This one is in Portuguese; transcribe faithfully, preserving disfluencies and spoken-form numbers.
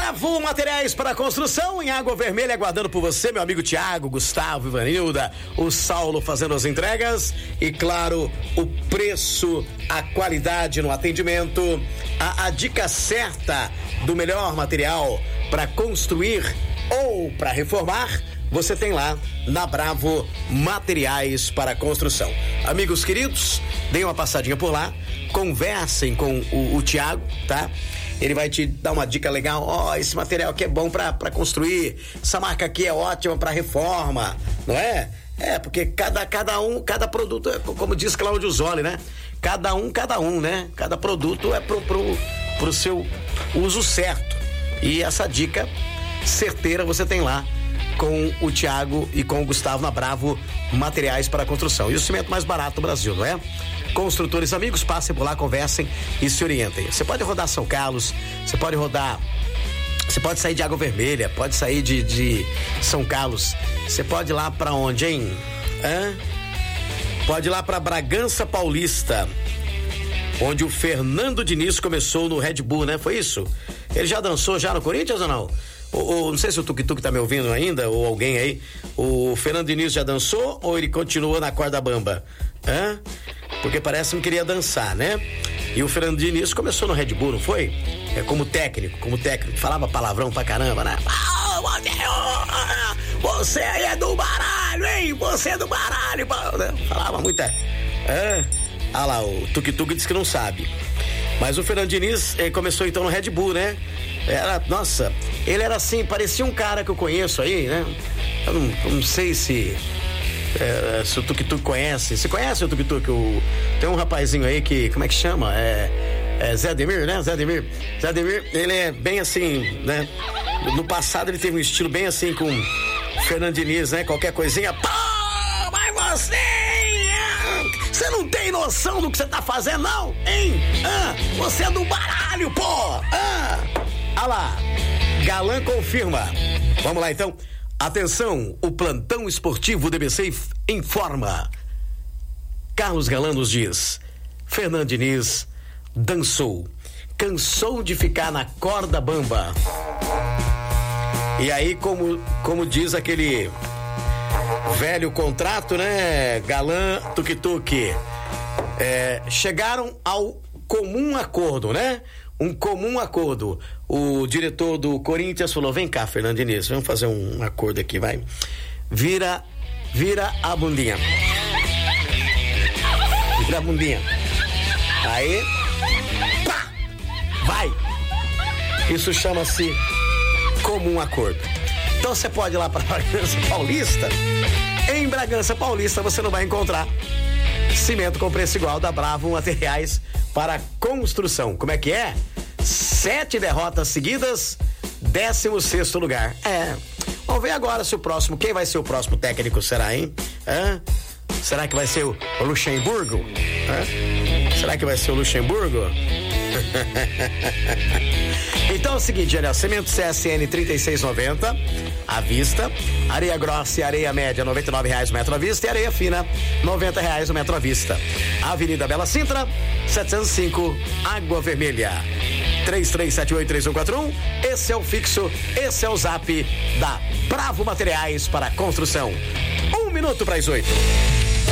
Bravo Materiais para Construção, em Água Vermelha, aguardando por você, meu amigo Tiago, Gustavo, Ivanilda, o Saulo fazendo as entregas e, claro, o preço, a qualidade no atendimento, a, a dica certa do melhor material para construir ou para reformar, você tem lá na Bravo Materiais para Construção. Amigos queridos, deem uma passadinha por lá, conversem com o, o Tiago, tá? Ele vai te dar uma dica legal. Ó, oh, esse material aqui é bom pra, pra construir. Essa marca aqui é ótima pra reforma, não é? É, porque cada, cada um, cada produto, é, como diz Cláudio Zoli, né? Cada um, cada um, né? Cada produto é pro, pro, pro seu uso certo. E essa dica certeira você tem lá com o Tiago e com o Gustavo na Bravo Materiais para Construção. E o cimento mais barato do Brasil, não é? Construtores amigos, passem por lá, conversem e se orientem. Você pode rodar São Carlos, você pode rodar, você pode sair de Água Vermelha, pode sair de, de São Carlos, você pode ir lá pra onde, hein? Hã? Pode ir lá pra Bragança Paulista, onde o Fernando Diniz começou no Red Bull, né? Foi isso? Ele já dançou já no Corinthians ou não? Ou, ou, não sei se o Tuk Tuk tá me ouvindo ainda, ou alguém aí. O Fernando Diniz já dançou ou ele continua na corda bamba? Hã? Porque parece que não queria dançar, né? E o Fernando Diniz começou no Red Bull, não foi? É como técnico, como técnico. Falava palavrão pra caramba, né? Ah, você aí é do baralho, hein? Você é do baralho, né? Falava muito. É. Ah lá, o Tuk Tuk disse que não sabe. Mas o Fernando Diniz eh, começou então no Red Bull, né? Era, nossa, ele era assim, parecia um cara que eu conheço aí, né? Eu não, eu não sei se... É, se o Tuk Tuk conhece. Você conhece o Tuk Tuk? O, tem um rapazinho aí que, como é que chama? É, é Zé Ademir, né? Zé Ademir. Zé Ademir, ele é bem assim, né? No passado ele teve um estilo bem assim com Fernando Diniz, né? Qualquer coisinha, pô, mas você, você não tem noção do que você tá fazendo, não? Hein? Ah, você é do baralho, pô! Ah, ah lá, Galã confirma. Vamos lá, então. Atenção, o plantão esportivo D B C informa. Carlos Galã nos diz: Fernando Diniz dançou, cansou de ficar na corda bamba. E aí, como, como diz aquele velho contrato, né? Galã, Tuk Tuk, é, chegaram ao comum acordo, né? Um comum acordo. O diretor do Corinthians falou: vem cá, Fernando Diniz, vamos fazer um acordo aqui, vai. Vira, vira a bundinha. Vira a bundinha. Aí, pá, vai. Isso chama-se comum acordo. Então você pode ir lá para Bragança Paulista. Em Bragança Paulista você não vai encontrar cimento com preço igual da Bravo Materiais para Construção. Como é que é? Sete derrotas seguidas, décimo sexto lugar. É. Vamos ver agora se o próximo, quem vai ser o próximo técnico será, hein? Hã? Será que vai ser o, o Luxemburgo? Hã? Será que vai ser o Luxemburgo? Então é o seguinte, olha, cimento C S N trinta e seis e noventa à vista, areia grossa e areia média noventa e nove reais o metro à vista e areia fina noventa reais o metro à vista. Avenida Bela Sintra setecentos e cinco, Água Vermelha. Três três sete oito três um quatro um. Esse é o fixo, esse é o zap da Bravo Materiais para Construção. Um minuto para as oito.